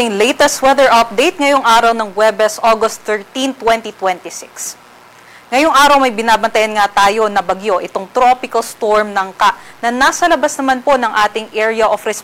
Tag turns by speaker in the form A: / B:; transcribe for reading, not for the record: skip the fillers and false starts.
A: ating latest weather update ngayong araw ng Huwebes, August 13, 2026. Ngayong araw may binabantayan nga tayo na bagyo, itong tropical storm Nangka, na nasa labas naman po ng ating area of responsibility